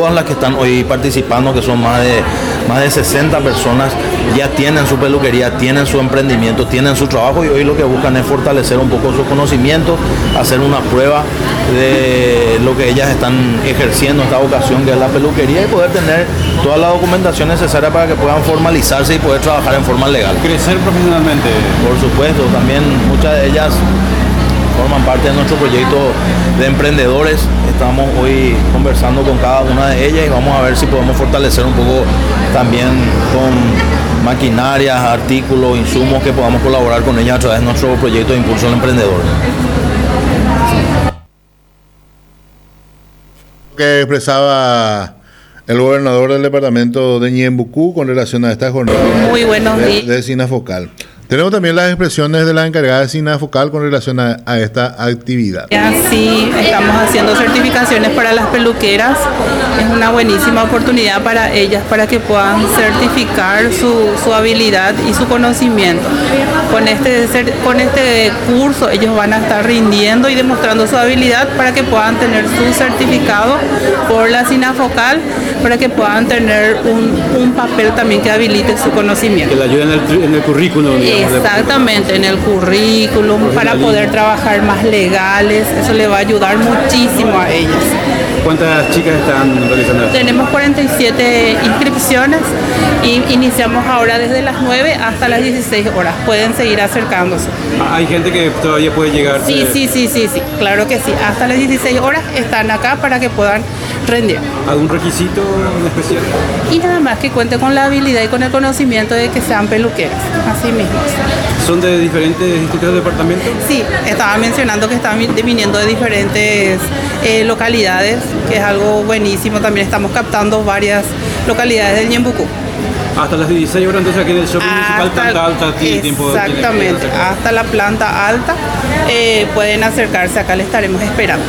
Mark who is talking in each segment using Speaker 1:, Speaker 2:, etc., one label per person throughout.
Speaker 1: todas las que están hoy participando, que son más de 60 personas, ya tienen su peluquería, tienen su emprendimiento, tienen su trabajo, y hoy lo que buscan es fortalecer un poco sus conocimientos, hacer una prueba de lo que ellas están ejerciendo, esta vocación que es la peluquería, y poder tener toda la documentación necesaria para que puedan formalizarse y poder trabajar en forma legal.
Speaker 2: Crecer profesionalmente.
Speaker 1: Por supuesto, también muchas de ellas forman parte de nuestro proyecto de emprendedores. Estamos hoy conversando con cada una de ellas y vamos a ver si podemos fortalecer un poco también con maquinarias, artículos, insumos, que podamos colaborar con ellas a través de nuestro proyecto de impulso al emprendedor.
Speaker 3: Que expresaba el gobernador del departamento de Ñembucú con relación a esta jornada
Speaker 4: muy buenos días
Speaker 3: de Sinafocal. Tenemos también las expresiones de la encargada de Sinafocal con relación a esta actividad.
Speaker 4: Sí, estamos haciendo certificaciones para las peluqueras. Es una buenísima oportunidad para ellas para que puedan certificar su habilidad y su conocimiento. Con este curso ellos van a estar rindiendo y demostrando su habilidad para que puedan tener su certificado por la Sinafocal, para que puedan tener un papel también que habilite su conocimiento.
Speaker 2: Que le ayuden en el currículum.
Speaker 4: Exactamente, en el currículum, para poder trabajar más legales. Eso le va a ayudar muchísimo a ellas.
Speaker 2: ¿Cuántas chicas están realizando esto?
Speaker 4: Tenemos 47 inscripciones y iniciamos ahora desde las 9 hasta las 16 horas. Pueden seguir acercándose.
Speaker 2: ¿Hay gente que todavía puede llegar?
Speaker 4: Sí, claro que sí. Hasta las 16 horas están acá para que puedan rendir.
Speaker 2: ¿Algún requisito en especial?
Speaker 4: Y nada más que cuente con la habilidad y con el conocimiento de que sean peluqueras, así mismos.
Speaker 2: ¿Son de diferentes distritos del departamento?
Speaker 4: Sí, estaba mencionando que están viniendo de diferentes localidades, que es algo buenísimo. También estamos captando varias localidades del Ñembucú.
Speaker 2: Hasta las 16 horas, entonces aquí en el shopping municipal planta alta tiene tiempo.
Speaker 4: Exactamente, hasta la planta alta pueden acercarse, acá le estaremos esperando.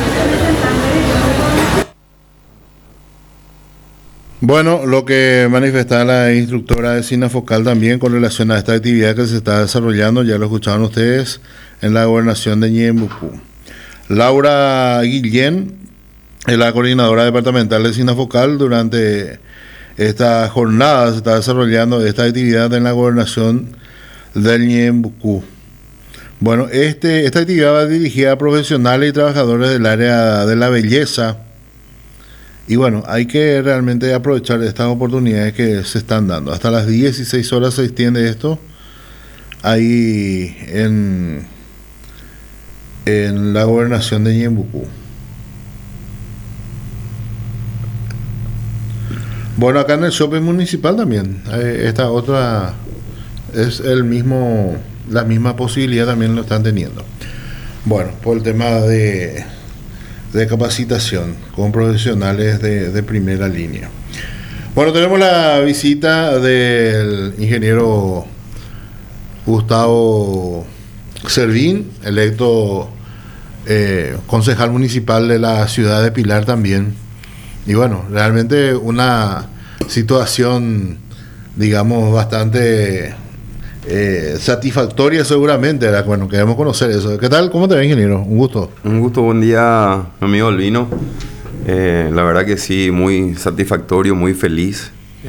Speaker 3: Bueno, lo que manifestaba la instructora de Sinafocal también con relación a esta actividad que se está desarrollando, ya lo escucharon ustedes, en la gobernación de Ñembucú. Laura Guillén es la coordinadora departamental de Sinafocal. Durante esta jornada se está desarrollando esta actividad en la gobernación del Ñembucú. Bueno, esta actividad va dirigida a profesionales y trabajadores del área de la belleza. Y bueno, hay que realmente aprovechar estas oportunidades que se están dando. Hasta las 16 horas se extiende esto ahí en la gobernación de Ñembucú. Bueno, acá en el shopping municipal también. Esta otra es la misma posibilidad, también lo están teniendo. Bueno, por el tema de capacitación con profesionales de primera línea. Bueno, tenemos la visita del ingeniero Gustavo Servín, electo concejal municipal de la ciudad de Pilar también. Y bueno, realmente una situación, digamos, bastante satisfactoria seguramente. Bueno, queremos conocer eso. ¿Qué tal? ¿Cómo te va, ingeniero? Un gusto.
Speaker 5: Un gusto, buen día, amigo Albino. La verdad que sí, muy satisfactorio, muy feliz.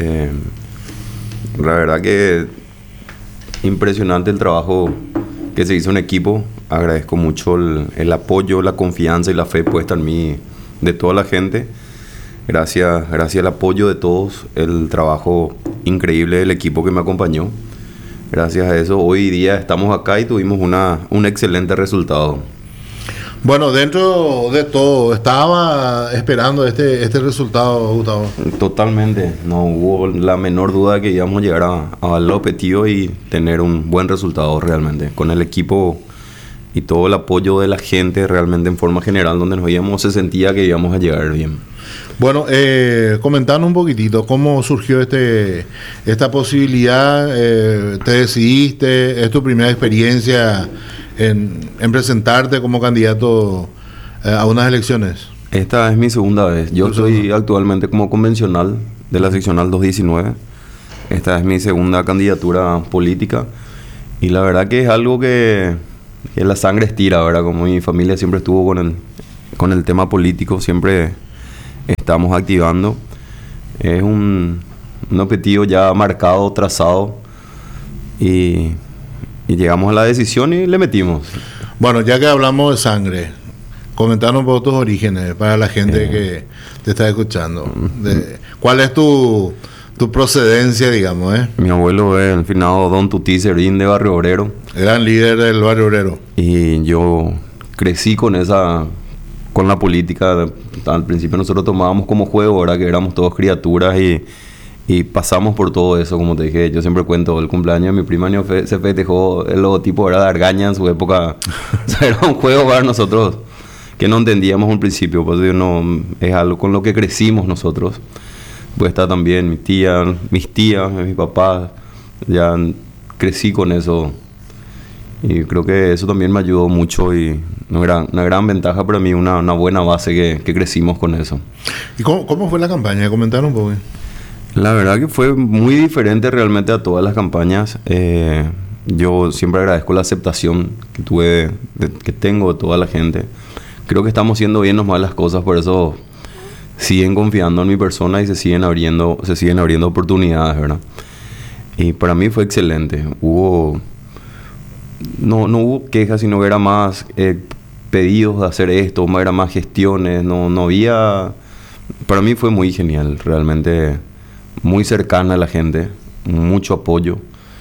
Speaker 5: La verdad que impresionante el trabajo que se hizo en equipo. Agradezco mucho el apoyo, la confianza y la fe puesta en mí de toda la gente. Gracias al apoyo de todos, el trabajo increíble del equipo que me acompañó. Gracias a eso, hoy día estamos acá y tuvimos un excelente resultado.
Speaker 3: Bueno, dentro de todo, ¿estaba esperando este resultado, Gustavo?
Speaker 5: Totalmente, no hubo la menor duda de que íbamos a llegar al objetivo y tener un buen resultado realmente. Con el equipo y todo el apoyo de la gente realmente en forma general donde nos íbamos, se sentía que íbamos a llegar bien.
Speaker 3: Bueno, comentanos un poquitito cómo surgió esta posibilidad. ¿Te decidiste? ¿Es tu primera experiencia en presentarte como candidato a unas elecciones?
Speaker 5: Esta es mi segunda vez. Yo soy actualmente como convencional de la seccional 219. Esta es mi segunda candidatura política. Y la verdad que es algo que la sangre estira, ¿verdad? Como mi familia siempre estuvo con el tema político, siempre estamos activando. Es un objetivo ya marcado, trazado, y llegamos a la decisión y le metimos.
Speaker 3: Bueno, ya que hablamos de sangre, comentanos un poco tus orígenes para la gente que te está escuchando. ¿Cuál es tu procedencia, digamos?
Speaker 5: Mi abuelo es el finado Don Tutí Serín de Barrio Obrero.
Speaker 3: Gran líder del Barrio Obrero.
Speaker 5: Y yo crecí con la política. Al principio nosotros tomábamos como juego, ¿verdad? Que éramos todos criaturas y pasamos por todo eso, como te dije. Yo siempre cuento, el cumpleaños de mi prima se festejó, el logotipo era de Argaña en su época. O sea, era un juego para nosotros que no entendíamos al principio, pues es algo con lo que crecimos nosotros. Pues está también mis tías, mis papás, ya crecí con eso. Y creo que eso también me ayudó mucho y una gran ventaja para mí, una buena base que crecimos con eso.
Speaker 3: ¿Y cómo fue la campaña? Comentaron un poco.
Speaker 5: La verdad que fue muy diferente realmente a todas las campañas. Yo siempre agradezco la aceptación que tengo de toda la gente. Creo que estamos haciendo bien o mal las cosas, por eso siguen confiando en mi persona y se siguen abriendo oportunidades, ¿verdad? Y para mí fue excelente. No hubo quejas, sino que era más pedidos de hacer esto, era más gestiones, no había... Para mí fue muy genial, realmente muy cercana a la gente, mucho apoyo.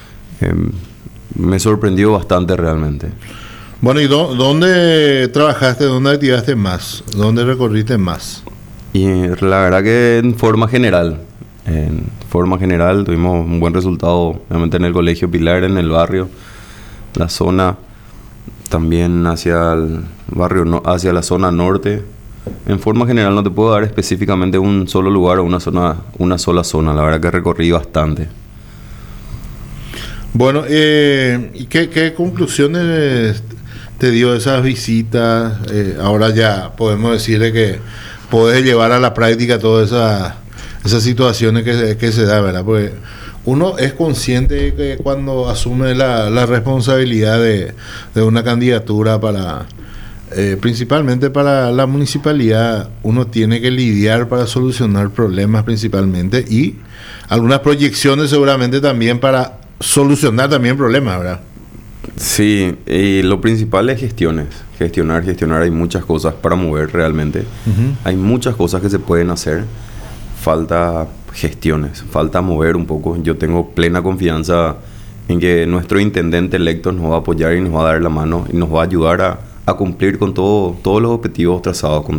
Speaker 5: Me sorprendió bastante realmente.
Speaker 3: Bueno, ¿y dónde trabajaste, dónde activaste más, dónde recorriste más?
Speaker 5: Y la verdad que en forma general tuvimos un buen resultado, obviamente en el Colegio Pilar, en el barrio, la zona, también hacia el barrio, hacia la zona norte. En forma general no te puedo dar específicamente un solo lugar o una sola zona, la verdad que recorrí bastante.
Speaker 3: Bueno, ¿y qué conclusiones te dio esas visitas? Ahora ya podemos decirle que podés llevar a la práctica todas esas situaciones que se da, ¿verdad? Porque uno es consciente que cuando asume la responsabilidad de una candidatura principalmente para la municipalidad, uno tiene que lidiar para solucionar problemas principalmente y algunas proyecciones seguramente también para solucionar también problemas, ¿verdad?
Speaker 5: Sí, y lo principal es gestionar. Hay muchas cosas para mover realmente. Hay muchas cosas que se pueden hacer. Falta gestiones, falta mover un poco. Yo tengo plena confianza en que nuestro intendente electo nos va a apoyar y nos va a dar la mano y nos va a ayudar a cumplir con todos los objetivos trazados, con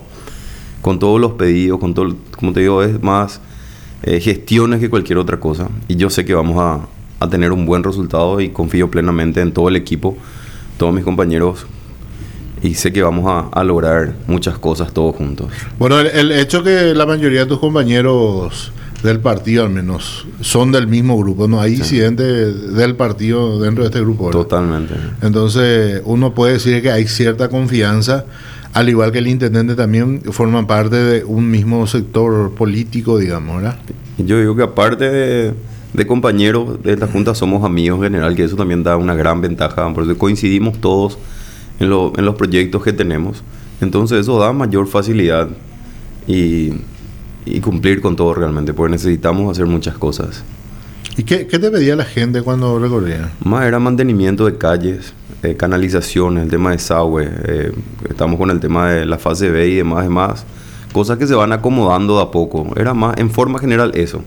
Speaker 5: todos los pedidos, como te digo, es más gestiones que cualquier otra cosa. Y yo sé que vamos a tener un buen resultado y confío plenamente en todo el equipo, todos mis compañeros, y sé que vamos a lograr muchas cosas todos juntos. Bueno,
Speaker 3: el hecho que la mayoría de tus compañeros del partido al menos son del mismo grupo, no hay incidentes del partido dentro de este grupo, ¿verdad?
Speaker 5: Totalmente.
Speaker 3: Entonces uno puede decir que hay cierta confianza, al igual que el intendente también forman parte de un mismo sector político, digamos, ¿verdad?
Speaker 5: Yo digo que aparte de compañeros de la Junta somos amigos en general, que eso también da una gran ventaja, porque coincidimos todos en los proyectos que tenemos. Entonces eso da mayor facilidad y cumplir con todo realmente, porque necesitamos hacer muchas cosas.
Speaker 3: ¿Y qué te pedía la gente cuando recorría?
Speaker 5: Más era mantenimiento de calles, canalizaciones, el tema de desagüe, estamos con el tema de la fase B y demás, cosas que se van acomodando de a poco. Era más, en forma general, eso.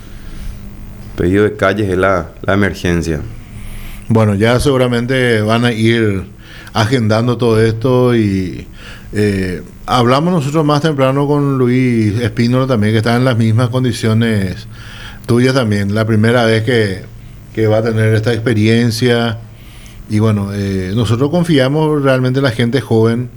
Speaker 5: Pedido de calles es la emergencia.
Speaker 3: Bueno, ya seguramente van a ir agendando todo esto y hablamos nosotros más temprano con Luis Espínola también, que está en las mismas condiciones tuyas también, la primera vez que va a tener esta experiencia. Y bueno, nosotros confiamos realmente en la gente joven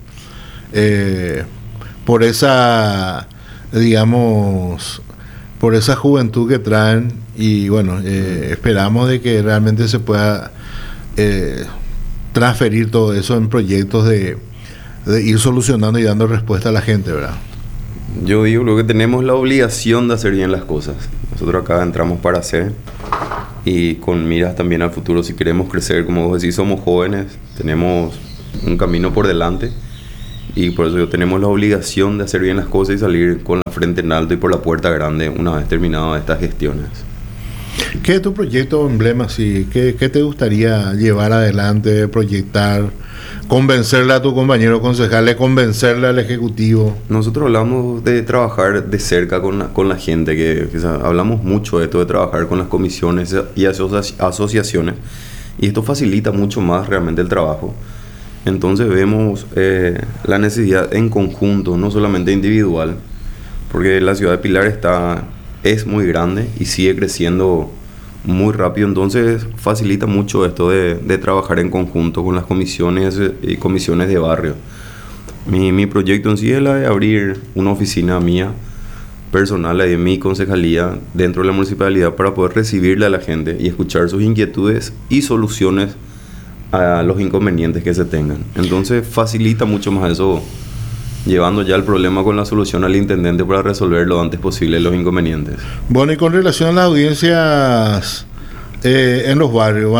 Speaker 3: por esa, digamos, por esa juventud que traen, y bueno, esperamos de que realmente se pueda transferir todo eso en proyectos de ir solucionando y dando respuesta a la gente, ¿verdad?
Speaker 5: Yo digo, lo que tenemos la obligación de hacer bien las cosas. Nosotros acá entramos para hacer y con miras también al futuro. Si queremos crecer, como vos decís, somos jóvenes, tenemos un camino por delante Y por eso tenemos la obligación de hacer bien las cosas y salir con la frente en alto y por la puerta grande una vez terminadas estas gestiones.
Speaker 3: ¿Qué es tu proyecto emblema? Sí? ¿Qué te gustaría llevar adelante, proyectar, convencerle a tu compañero concejal, convencerle al Ejecutivo?
Speaker 5: Nosotros hablamos de trabajar de cerca con la gente, hablamos mucho de esto, de trabajar con las comisiones y asociaciones, y esto facilita mucho más realmente el trabajo. Entonces vemos la necesidad en conjunto, no solamente individual, porque la ciudad de Pilar es muy grande y sigue creciendo muy rápido, entonces facilita mucho esto de trabajar en conjunto con las comisiones y comisiones de barrio. Mi proyecto en sí es la de abrir una oficina mía personal de mi concejalía dentro de la municipalidad para poder recibirle a la gente y escuchar sus inquietudes y soluciones a los inconvenientes que se tengan. Entonces facilita mucho más eso, llevando ya el problema con la solución al intendente para resolver lo antes posible los inconvenientes.
Speaker 3: Bueno, y con relación a las audiencias en los barrios,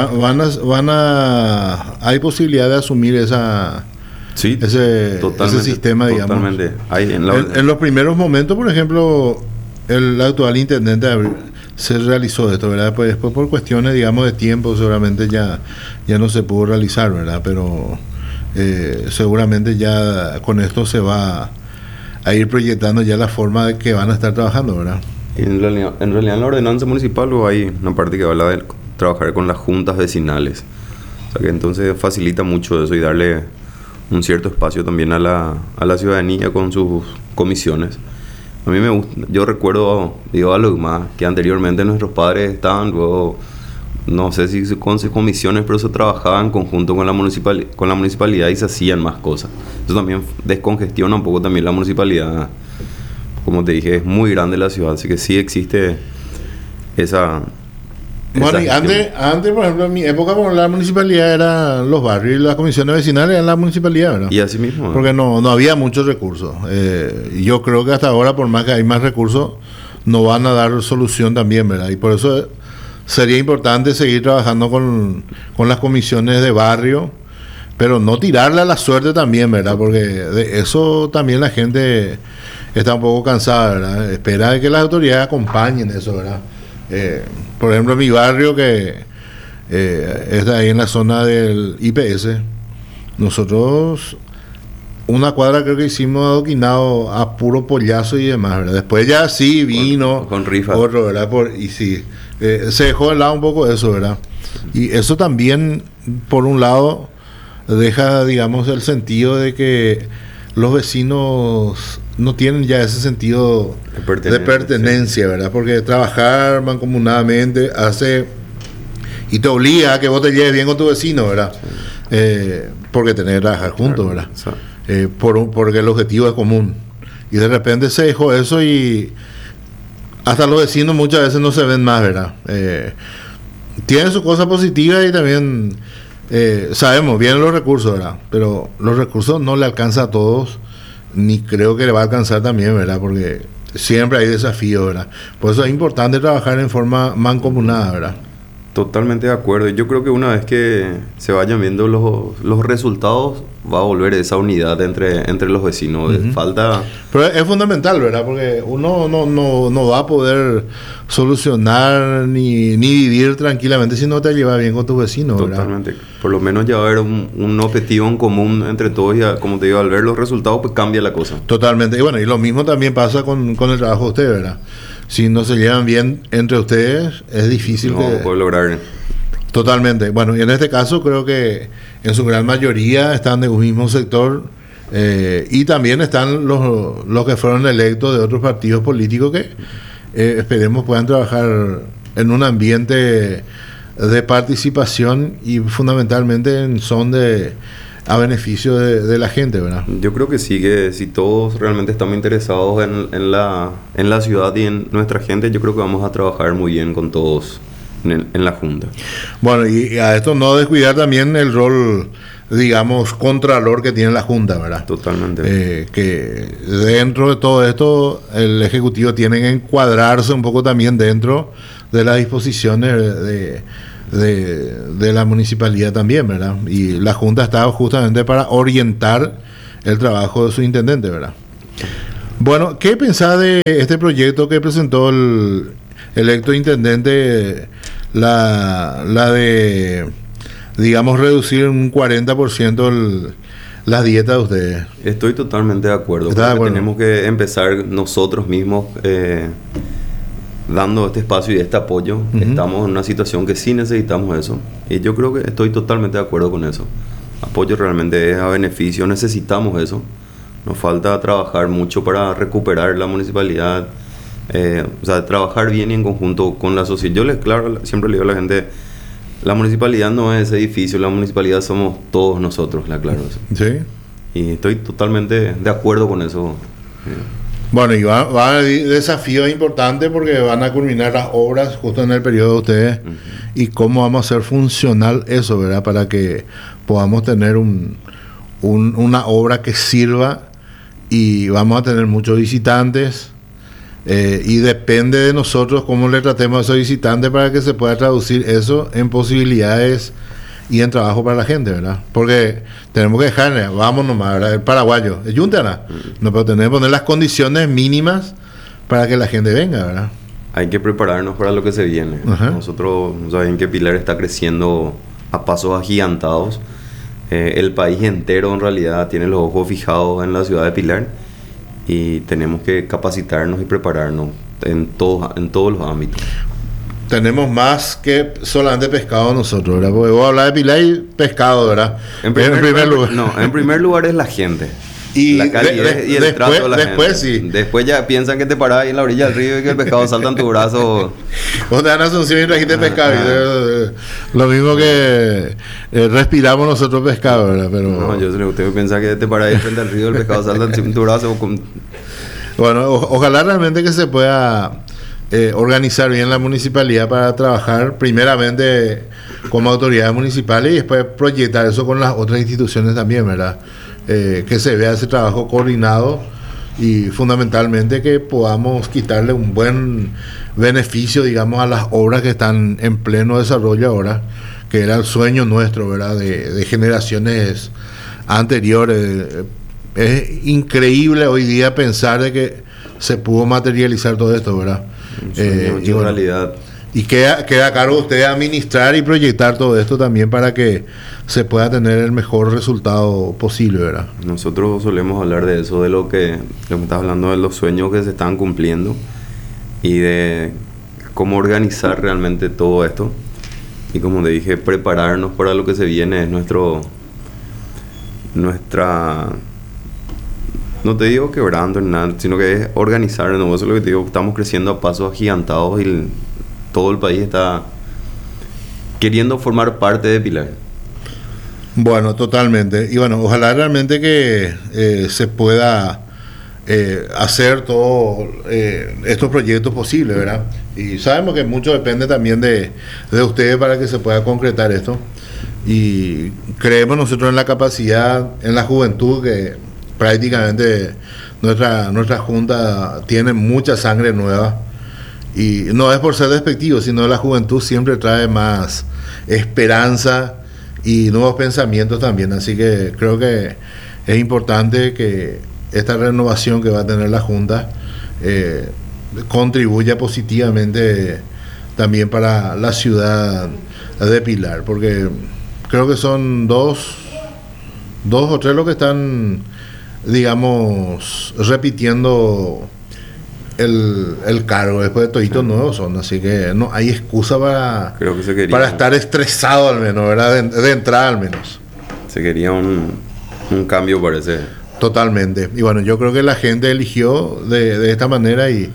Speaker 3: ¿hay posibilidad de asumir
Speaker 5: sí,
Speaker 3: ese sistema, digamos?
Speaker 5: Totalmente.
Speaker 3: En los primeros momentos, por ejemplo, el actual intendente se realizó esto, ¿verdad? Pues después por cuestiones, digamos, de tiempo, seguramente ya no se pudo realizar, ¿verdad? Pero seguramente ya con esto se va a ir proyectando ya la forma de que van a estar trabajando, ¿verdad?
Speaker 5: En realidad en la ordenanza municipal hay una parte que habla de trabajar con las juntas vecinales, o sea que entonces facilita mucho eso y darle un cierto espacio también a la ciudadanía con sus comisiones. A mí me gusta, yo recuerdo, digo algo más, que anteriormente nuestros padres estaban luego, no sé si con sus comisiones, pero se trabajaba en conjunto con la municipalidad y se hacían más cosas. Eso también descongestiona un poco también la municipalidad. Como te dije, es muy grande la ciudad, así que sí existe esa...
Speaker 3: Bueno, y antes, por ejemplo, en mi época, como la municipalidad eran los barrios y las comisiones vecinales eran la municipalidad, ¿verdad?
Speaker 5: Y así mismo.
Speaker 3: Porque no había muchos recursos. Yo creo que hasta ahora, por más que hay más recursos, no van a dar solución también, ¿verdad? Y por eso sería importante seguir trabajando con las comisiones de barrio, pero no tirarle a la suerte también, ¿verdad? Porque de eso también la gente está un poco cansada, ¿verdad? Espera de que las autoridades acompañen eso, ¿verdad? Por ejemplo, en mi barrio, que está ahí en la zona del IPS, nosotros una cuadra creo que hicimos adoquinado a puro pollazo y demás, ¿verdad? Después ya sí vino
Speaker 5: con rifa
Speaker 3: otro, ¿verdad? Y sí, se dejó de lado un poco eso, ¿verdad? Y eso también, por un lado, deja, digamos, el sentido de que los vecinos no tienen ya ese sentido de pertenencia, ¿verdad? Porque trabajar mancomunadamente y te obliga a que vos te lleves bien con tu vecino, ¿verdad? Sí. Porque tenés que trabajar juntos, ¿verdad? Sí. Porque el objetivo es común. Y de repente se dejó eso y hasta los vecinos muchas veces no se ven más, ¿verdad? Tienen su cosa positiva y también sabemos, vienen los recursos, ¿verdad? Pero los recursos no le alcanzan a todos, ni creo que le va a alcanzar también, ¿verdad? Porque siempre hay desafíos, ¿verdad? Por eso es importante trabajar en forma mancomunada, ¿verdad?
Speaker 5: Totalmente de acuerdo. Yo creo que una vez que se vayan viendo los resultados, va a volver esa unidad entre los vecinos. Uh-huh. Falta...
Speaker 3: Pero es fundamental, ¿verdad? Porque uno no va a poder solucionar ni vivir tranquilamente si no te llevas bien con tus vecinos, ¿verdad?
Speaker 5: Totalmente. Por lo menos ya va a haber un objetivo en común entre todos y, como te digo, al ver los resultados, pues cambia la cosa.
Speaker 3: Totalmente. Y bueno, y lo mismo también pasa con el trabajo de ustedes, ¿verdad? Si no se llevan bien entre ustedes, es difícil
Speaker 5: poder lograr.
Speaker 3: Totalmente. Bueno, y en este caso creo que en su gran mayoría están de un mismo sector y también están los que fueron electos de otros partidos políticos que esperemos puedan trabajar en un ambiente de participación y fundamentalmente en son a beneficio de la gente, ¿verdad?
Speaker 5: Yo creo que sí, que si todos realmente estamos interesados en la ciudad y en nuestra gente, yo creo que vamos a trabajar muy bien con todos en la Junta.
Speaker 3: Bueno, y a esto no descuidar también el rol, digamos, contralor que tiene la Junta, ¿verdad?
Speaker 5: Totalmente.
Speaker 3: Que dentro de todo esto, el Ejecutivo tiene que encuadrarse un poco también dentro de las disposiciones de la municipalidad también, ¿verdad? Y la Junta está justamente para orientar el trabajo de su intendente, ¿verdad? Bueno, ¿qué pensás de este proyecto que presentó el electo intendente, la de, digamos, reducir un 40% la dieta de ustedes?
Speaker 5: Estoy totalmente de acuerdo.
Speaker 3: ¿Estás de
Speaker 5: Creo que
Speaker 3: acuerdo?
Speaker 5: tenemos que empezar nosotros mismos dando este espacio y este apoyo. Estamos en una situación que sí necesitamos eso. Y yo creo que estoy totalmente de acuerdo con eso. Apoyo realmente es a beneficio, necesitamos eso. Nos falta trabajar mucho para recuperar la municipalidad. O sea, trabajar bien y en conjunto con la sociedad. Yo siempre le digo a la gente, la municipalidad no es ese edificio, la municipalidad somos todos nosotros, le aclaro eso.
Speaker 3: Sí.
Speaker 5: Y estoy totalmente de acuerdo con eso.
Speaker 3: Bueno, y va a haber desafíos importantes porque van a culminar las obras justo en el periodo de ustedes. Y cómo vamos a hacer funcional eso, ¿verdad? Para que podamos tener una obra que sirva, y vamos a tener muchos visitantes. Y depende de nosotros cómo le tratemos a esos visitantes para que se pueda traducir eso en posibilidades y en trabajo para la gente, ¿verdad? Porque tenemos que dejarle, vamos nomás, ¿verdad? El paraguayo, el Yuntana, no, pero tenemos que poner las condiciones mínimas para que la gente venga, ¿verdad?
Speaker 5: Hay que prepararnos para lo que se viene.
Speaker 3: Ajá.
Speaker 5: Nosotros saben que Pilar está creciendo a pasos agigantados. El país entero en realidad tiene los ojos fijados en la ciudad de Pilar y tenemos que capacitarnos y prepararnos en todos los ámbitos.
Speaker 3: Tenemos más que solamente pescado nosotros, ¿verdad? Porque vos hablas de Pilar y pescado, ¿verdad?
Speaker 5: En primer lugar. No, en primer lugar es la gente.
Speaker 3: Y
Speaker 5: la calidez y el trato de la
Speaker 3: después
Speaker 5: gente.
Speaker 3: sí.
Speaker 5: Después ya piensan que te parás ahí en la orilla del río y que el pescado salta en tu brazo.
Speaker 3: Vos te dan Asunción y trajiste pescado. Lo mismo que respiramos nosotros pescado, ¿verdad? Pero,
Speaker 5: No, usted piensa que te parás ahí frente al río y el pescado salta en tu brazo.
Speaker 3: bueno, ojalá realmente que se pueda organizar bien la municipalidad para trabajar primeramente como autoridades municipales y después proyectar eso con las otras instituciones también, ¿verdad? Que se vea ese trabajo coordinado y fundamentalmente que podamos quitarle un buen beneficio, digamos, a las obras que están en pleno desarrollo ahora, que era el sueño nuestro, ¿verdad? De generaciones anteriores. Es increíble hoy día pensar de que se pudo materializar todo esto, ¿verdad?
Speaker 5: Y
Speaker 3: bueno,
Speaker 5: realidad.
Speaker 3: y queda a cargo de usted administrar y proyectar todo esto también para que se pueda tener el mejor resultado posible, ¿verdad?
Speaker 5: Nosotros solemos hablar de eso, de lo que estás hablando, de los sueños que se están cumpliendo y de cómo organizar realmente todo esto. Y como te dije, prepararnos para lo que se viene es nuestra... No te digo quebrando en nada, sino que es organizar, ¿no? Eso es lo que te digo, estamos creciendo a pasos agigantados y todo el país está queriendo formar parte de Pilar.
Speaker 3: Bueno, totalmente. Y bueno, ojalá realmente que se pueda hacer todos estos proyectos posibles, ¿verdad? Y sabemos que mucho depende también de ustedes para que se pueda concretar esto. Y creemos nosotros en la capacidad, en la juventud, que prácticamente nuestra junta tiene mucha sangre nueva. Y no es por ser despectivo, sino la juventud siempre trae más esperanza y nuevos pensamientos también. Así que creo que es importante que esta renovación que va a tener la Junta contribuya positivamente también para la ciudad de Pilar, porque creo que son dos o tres los que están, digamos, repitiendo el cargo después de toditos nuevos son, así que no hay excusa para estar estresado al menos, ¿verdad? De entrada al menos.
Speaker 5: Se quería un cambio, parece.
Speaker 3: Totalmente. Y bueno, yo creo que la gente eligió de esta manera y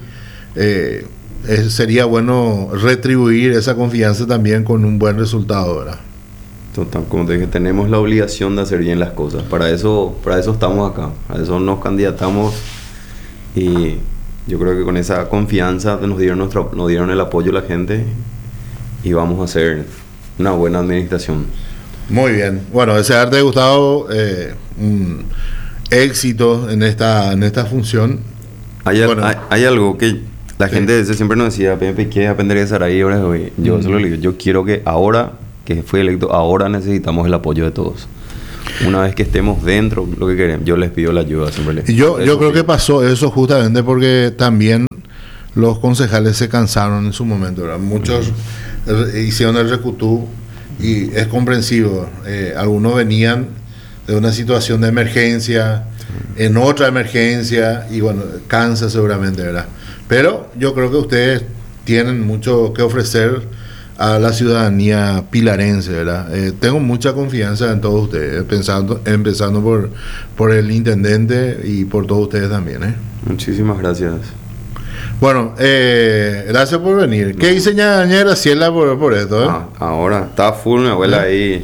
Speaker 3: sería bueno retribuir esa confianza también con un buen resultado, ¿verdad?
Speaker 5: Total, como te dije, tenemos la obligación de hacer bien las cosas. Para eso estamos acá. Para eso nos candidatamos y yo creo que con esa confianza nos dieron el apoyo a la gente y vamos a hacer una buena administración.
Speaker 3: Muy bien. Bueno, desearte, Gustavo, un éxito en esta función.
Speaker 5: Hay algo que la gente siempre nos decía, ¿qué aprender a Saraí ahora hoy? Yo solo le digo, yo quiero que ahora que fui electo, ahora necesitamos el apoyo de todos. Una vez que estemos dentro, lo que queremos, yo les pido la ayuda. Siempre
Speaker 3: Yo creo que pasó eso justamente porque también los concejales se cansaron en su momento, ¿verdad? Muchos hicieron el recutú y es comprensivo. Algunos venían de una situación de emergencia, en otra emergencia, y bueno, cansa seguramente, ¿verdad? Pero yo creo que ustedes tienen mucho que ofrecer a la ciudadanía pilarense, ¿verdad? Tengo mucha confianza en todos ustedes, empezando por el intendente y por todos ustedes también, ¿eh?
Speaker 5: Muchísimas gracias.
Speaker 3: Bueno, gracias por venir. ¿Qué dice ña Graciela por esto?
Speaker 5: Ahora está full mi abuela ahí.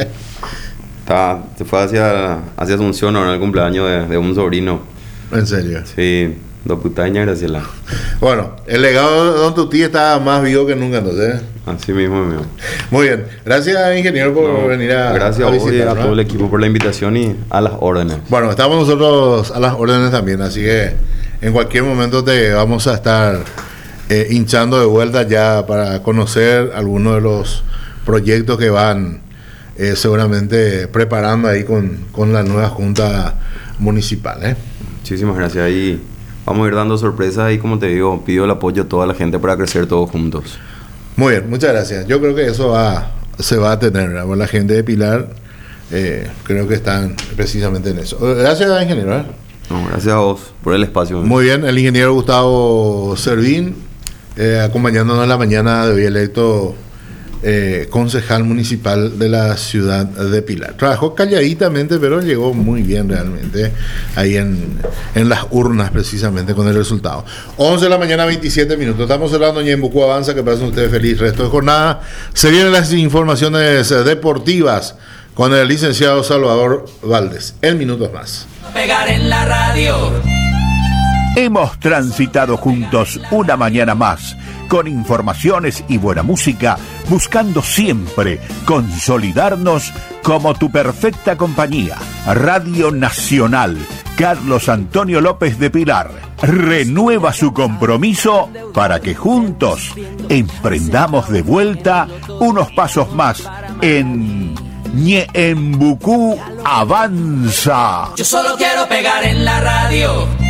Speaker 5: Se fue hacia Asunción ahora el cumpleaños de un sobrino.
Speaker 3: ¿En serio?
Speaker 5: Sí, do putaña Graciela.
Speaker 3: Bueno, el legado de Don Tuti está más vivo que nunca, entonces.
Speaker 5: Así mismo, mío.
Speaker 3: Muy bien. Gracias, ingeniero, por venir a
Speaker 5: gracias a vos y a
Speaker 3: ¿no?
Speaker 5: todo el equipo por la invitación y a las órdenes.
Speaker 3: Bueno, estamos nosotros a las órdenes también, así que en cualquier momento te vamos a estar hinchando de vuelta ya para conocer algunos de los proyectos que van seguramente preparando ahí con la nueva Junta Municipal.
Speaker 5: Muchísimas gracias. Y vamos a ir dando sorpresas y, como te digo, pido el apoyo de toda la gente para crecer todos juntos.
Speaker 3: Muy bien, muchas gracias. Yo creo que eso se va a tener, ¿verdad? La gente de Pilar creo que están precisamente en eso. Gracias, ingeniero.
Speaker 5: No, gracias a vos por el espacio.
Speaker 3: Muy bien, el ingeniero Gustavo Servín, acompañándonos en la mañana de hoy, electo concejal municipal de la ciudad de Pilar. Trabajó calladitamente, pero llegó muy bien realmente ahí en las urnas, precisamente con el resultado. 11 de la mañana, 27 minutos. Estamos hablando en Ñembucú Avanza. Que pasen ustedes feliz resto de jornada. Se vienen las informaciones deportivas con el licenciado Salvador Valdés. En minutos más.
Speaker 6: Pegar en la radio.
Speaker 7: Hemos transitado juntos una mañana más, con informaciones y buena música, buscando siempre consolidarnos como tu perfecta compañía. Radio Nacional, Carlos Antonio López de Pilar, renueva su compromiso para que juntos emprendamos de vuelta unos pasos más en Ñembucú Avanza.
Speaker 6: Yo solo quiero pegar en la radio.